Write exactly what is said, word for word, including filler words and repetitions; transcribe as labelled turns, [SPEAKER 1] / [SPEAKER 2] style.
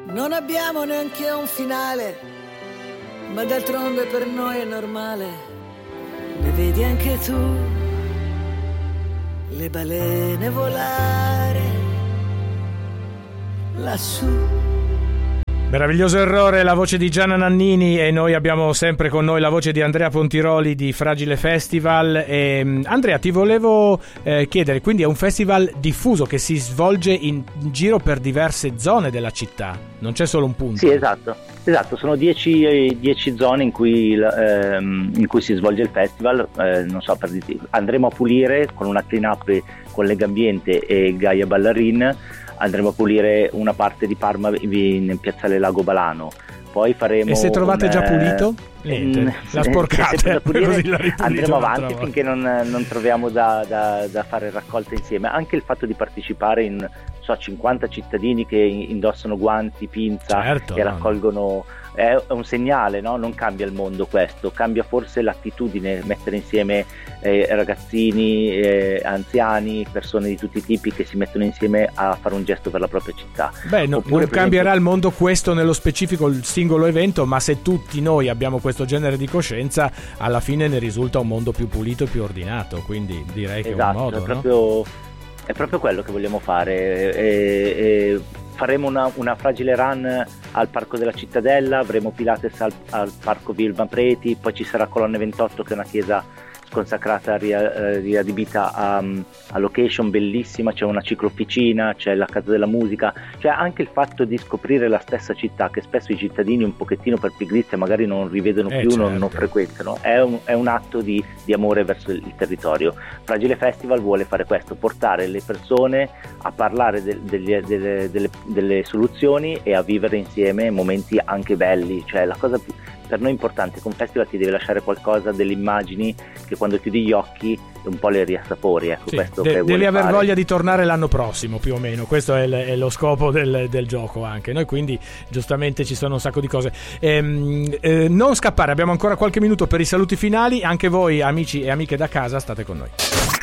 [SPEAKER 1] Non abbiamo neanche un finale, ma d'altronde per noi è normale. Ne vedi anche tu le balene volare lassù.
[SPEAKER 2] Meraviglioso errore, la voce di Gianna Nannini, e noi abbiamo sempre con noi la voce di Andrea Pontiroli di Fragile Festival. E, Andrea, ti volevo eh, chiedere, quindi è un festival diffuso che si svolge in giro per diverse zone della città, non c'è solo un punto?
[SPEAKER 3] Sì, esatto, esatto. Sono dieci, dieci zone in cui, ehm, in cui si svolge il festival. Eh, non so, per dirti, andremo a pulire con una clean up con Legambiente e Gaia Ballarin. Andremo a pulire una parte di Parma in piazzale Lago Balano, poi faremo.
[SPEAKER 2] E se trovate
[SPEAKER 3] un,
[SPEAKER 2] già pulito? Niente,
[SPEAKER 3] mh,
[SPEAKER 2] la sporcate, così la
[SPEAKER 3] andremo avanti finché non, non troviamo da, da, da fare raccolta insieme. Anche il fatto di partecipare in so, cinquanta cittadini che indossano guanti, pinza,
[SPEAKER 2] certo,
[SPEAKER 3] che
[SPEAKER 2] no,
[SPEAKER 3] raccolgono, è un segnale, no? Non cambia il mondo questo, cambia forse l'attitudine, mettere insieme eh, ragazzini, eh, anziani, persone di tutti i tipi che si mettono insieme a fare un gesto per la propria città.
[SPEAKER 2] Beh, no,
[SPEAKER 3] Oppure,
[SPEAKER 2] non cambierà
[SPEAKER 3] esempio,
[SPEAKER 2] il mondo questo nello specifico, il singolo evento, ma se tutti noi abbiamo questo genere di coscienza, alla fine ne risulta un mondo più pulito e più ordinato, quindi direi che
[SPEAKER 3] esatto,
[SPEAKER 2] è un modo,
[SPEAKER 3] è proprio,
[SPEAKER 2] no?
[SPEAKER 3] È proprio quello che vogliamo fare. E, e faremo una, una fragile run al Parco della Cittadella, avremo Pilates al, al Parco Vilma Preti, poi ci sarà Colonne ventotto, che è una chiesa sconsacrata, riadibita a, a location bellissima, c'è una ciclofficina, c'è la Casa della Musica, cioè anche il fatto di scoprire la stessa città, che spesso i cittadini un pochettino per pigrizia magari non rivedono
[SPEAKER 2] eh,
[SPEAKER 3] più,
[SPEAKER 2] certo.
[SPEAKER 3] non, non frequentano, è un, è un atto di, di amore verso il territorio. Fragile Festival vuole fare questo, portare le persone a parlare de, delle, delle, delle, delle soluzioni e a vivere insieme momenti anche belli, cioè la cosa più per noi importante con festival ti deve lasciare qualcosa, delle immagini che quando chiudi gli occhi un po' le riassapori, ecco,
[SPEAKER 2] sì,
[SPEAKER 3] questo
[SPEAKER 2] de-
[SPEAKER 3] che
[SPEAKER 2] devi aver
[SPEAKER 3] fare.
[SPEAKER 2] voglia di tornare l'anno prossimo, più o meno, questo è, l- è lo scopo del, del gioco anche noi, quindi giustamente ci sono un sacco di cose. Ehm, eh, non scappare, abbiamo ancora qualche minuto per i saluti finali, anche voi amici e amiche da casa state con noi.